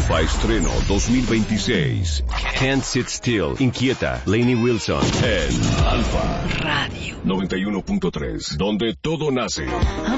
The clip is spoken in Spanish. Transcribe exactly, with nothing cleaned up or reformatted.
Alfa Estreno dos mil veintiséis. Can't Sit Still, Inquieta, Lainey Wilson. En Alfa Radio noventa y uno punto tres, donde todo nace.